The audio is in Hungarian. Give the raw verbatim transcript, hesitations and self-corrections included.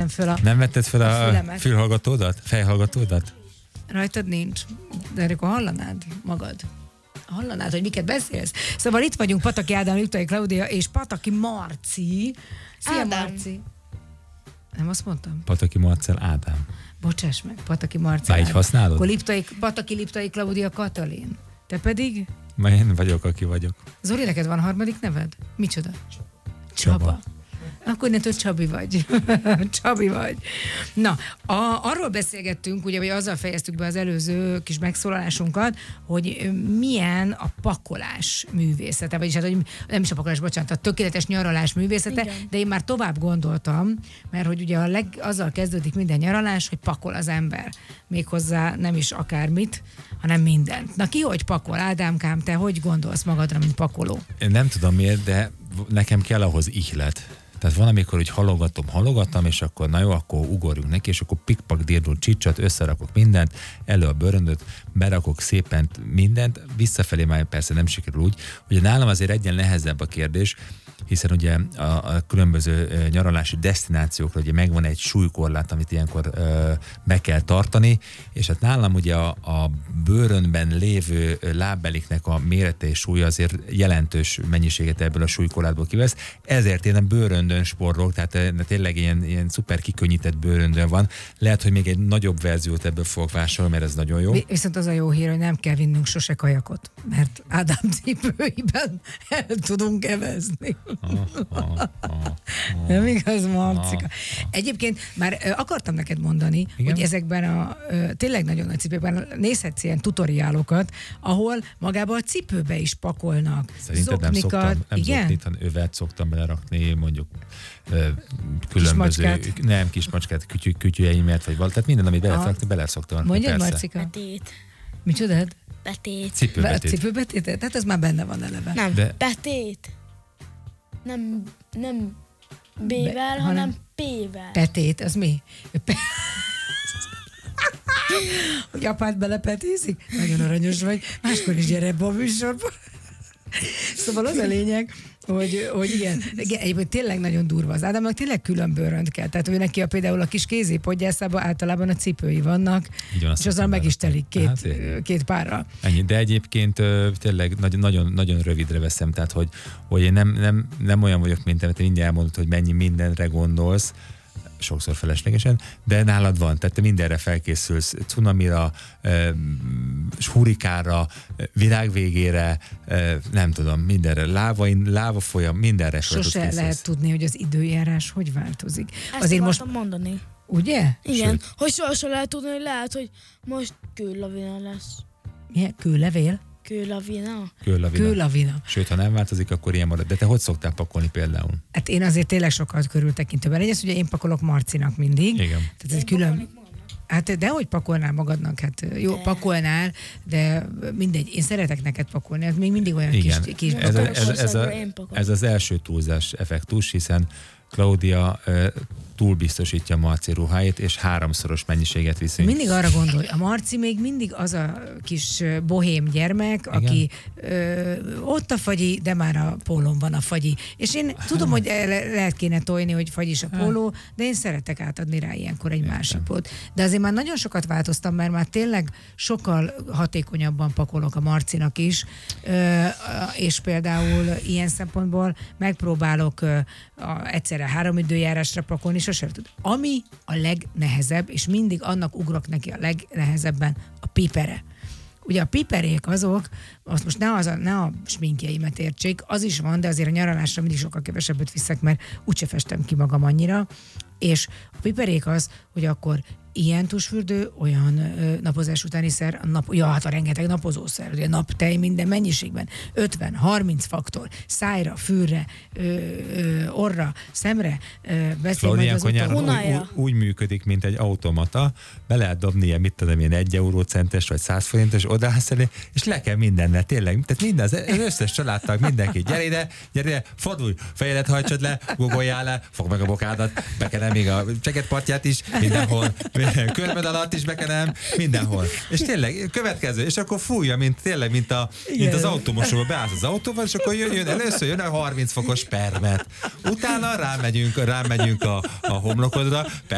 föl a Nem vetted fel a, a fülhallgatódat? Fejhallgatódat? Rajtad nincs, de akkor hallanád magad. Hallanád, hogy miket beszélsz. Szóval itt vagyunk Pataki Ádám, Liptai Klaudia és Pataki Marci. Szia, Ádám. Marci. Nem azt mondtam? Pataki Marcell Ádám. Bocsáss meg, Pataki Marci. Már így használod? Akkor Liptai, Pataki Liptai Klaudia Katalin. Te pedig? Már én vagyok, aki vagyok. Zoli, neked van harmadik neved? Micsoda? Csaba. Csaba. Akkor innentől Csabi vagy. Csabi vagy. Na, a, arról beszélgettünk, ugye, vagy azzal fejeztük be az előző kis megszólalásunkat, hogy milyen a pakolás művészete, vagyis hát, hogy nem is a pakolás, bocsánat, a tökéletes nyaralás művészete, igen. De én már tovább gondoltam, mert hogy ugye a leg, azzal kezdődik minden nyaralás, hogy pakol az ember. Méghozzá nem is akármit, hanem mindent. Na ki hogy pakol? Ádámkám, te hogy gondolsz magadra, mint pakoló? Én nem tudom miért, de nekem kell ahhoz ihlet. Tehát van, amikor úgy halogatom, halogatom, és akkor na jó, akkor ugorjunk neki, és akkor pikpak, dirdul, csicsat, összerakok mindent, elő a bőröndöt, berakok szépen mindent, visszafelé már persze nem sikerül úgy. Ugye nálam azért egyen nehezebb a kérdés, hiszen ugye a, a különböző nyaralási desztinációkra ugye megvan egy súlykorlát, amit ilyenkor ö, meg kell tartani, és hát nálam ugye a, a bőrönben lévő lábbeliknek a mérete és súlya azért jelentős mennyiséget ebből a súlykorlátból kivesz, ezért én a bőröndön sporrok, tehát tényleg ilyen, ilyen szuper kikönnyített bőröndön van. Lehet, hogy még egy nagyobb verziót ebből fogok vásárolni, mert ez nagyon jó. Viszont az a jó hír, hogy nem kell vinnünk sose kajakot, mert Ádám cipőiben el tudunk evezni. Ah, ah, ah, ah, nem igaz, Marcika? ah, ah. Egyébként már ö, akartam neked mondani, igen? Hogy ezekben a ö, tényleg nagyon nagy cipőkben nézhetsz ilyen tutoriálokat, ahol magába a cipőbe is pakolnak. Szerinted nem zoknikat, szoktam, nem igen? zoknit, hanem övet szoktam belerakni, mondjuk ö, különböző, Kismacskát. nem kismacskát, kütyű, kütyüjeimet, vagy valami, tehát minden, amit bele szoktam, bele szoktam rakni, Mondjad, persze. Marcika? Betét. Micsodad? Betét. Cipőbetét. Cipőbetét? Tehát ez már benne van eleve. Nem, De- betét. Nem, nem B-vel, Be- hanem- hanem P-vel. Petét, az mi? Pe- hogy apád belepetézik? Nagyon aranyos vagy. Máskor is gyere ebbe a műsorba. Szóval az a lényeg, hogy, hogy igen, igen, egyébként tényleg nagyon durva az Ádámnak, tényleg külön bőrönt kell. Tehát ő neki a, például a kis kézipodgyászában általában a cipői vannak, Így van, és azzal meg is telik két, Hát, két párra. Ennyi. De egyébként ö, tényleg nagyon, nagyon, nagyon rövidre veszem, tehát hogy, hogy én nem, nem, nem olyan vagyok, mint te, mert te mindjárt elmondod, hogy mennyi mindenre gondolsz, sokszor feleslegesen, de nálad van, tehát te mindenre felkészülsz, cunamira, eh, hurikára, világ végére, eh, nem tudom, mindenre, lávain, láva folyam, mindenre Sose lehet tudni, hogy az időjárás hogy változik. Ezt Azért most, akartam mondani. ugye? Igen, Sőt. hogy sohasem lehet tudni, hogy lehet, hogy most kőlavina lesz. Milyen? Kőlevél? Kőlavina? Kőlavina. Kőlavina. Sőt, ha nem változik, akkor ilyen marad. De te hogy szoktál pakolni például? Hát én azért tényleg sokat körültekintőben. Egyrészt ugye én pakolok Marcinak mindig. Igen. Tehát ez külön... Hát de hogy pakolnál magadnak? Hát jó, De. pakolnál, de mindegy, én szeretek neked pakolni, hát még mindig olyan Igen. kis, kis ez, a, pakolok. ez, a, ez, a, Én pakolok. ez az első túlzás effektus, hiszen Klaudia uh, túlbiztosítja Marci ruháit, és háromszoros mennyiséget viszünk. Mindig arra gondolj, a Marci még mindig az a kis ö, bohém gyermek, igen, aki ö, ott a fagyi, de már a pólón van a fagyi. És én tudom, hogy le, lehet kéne tojni, hogy fagyis a póló, de én szeretek átadni rá ilyenkor egy másikot. De azért már nagyon sokat változtam, mert már tényleg sokkal hatékonyabban pakolok a Marcinak is, ö, és például ilyen szempontból megpróbálok ö, a, egyszerre három időjárásra pakolni, sosem tud. Ami a legnehezebb, és mindig annak ugrok neki a legnehezebben, a pipere. Ugye a piperék azok, azt most ne, az a, ne a sminkjeimet értsék, az is van, de azért a nyaralásra mindig sokkal kevesebbet viszek, mert úgyse festem ki magam annyira. És a piperék az, hogy akkor ilyen tusfürdő, olyan ö, napozás utáni szer, a nap, ja, hát a rengeteg napozószer, ugye naptej minden mennyiségben, ötven harminc faktor, szájra, fülre, ö, ö, orra, szemre, beszél majd az Klaudia utol. úgy, úgy, úgy működik, mint egy automata, be lehet dobni ilyen, mit tudom én, egy eurócentes vagy száz forintos odaállsz elé, és le kell mindennel, tényleg, tehát minden, az összes családtag, mindenki, gyere ide, gyere ide, fordulj, fejedet hajtsad le, guggoljál le, fogd meg a bokádat, bekenem még a cseketpartját is, mindenhol, körmed alatt is bekenem, mindenhol. És tényleg, következő, és akkor fújja, mint tényleg, mint, a, mint az automosóba, beállsz az autóval, és akkor jön, jön először jön a harminc fokos permet. Utána rámegyünk, rámegyünk a, a homlokodra,